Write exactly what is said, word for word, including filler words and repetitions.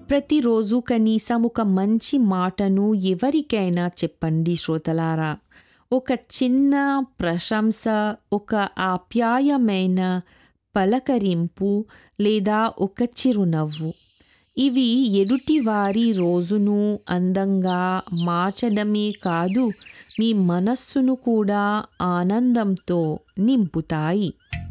ప్రతిరోజు కనీసం ఒక మంచి మాటను ఎవరికైనా చెప్పండి శ్రోతలారా. ఒక చిన్న ప్రశంస, ఒక ఆప్యాయమైన పలకరింపు లేదా ఒక చిరునవ్వు, ఇవి ఎదుటివారి రోజును అందంగా మార్చడమే కాదు, మీ మనస్సును కూడా ఆనందంతో నింపుతాయి.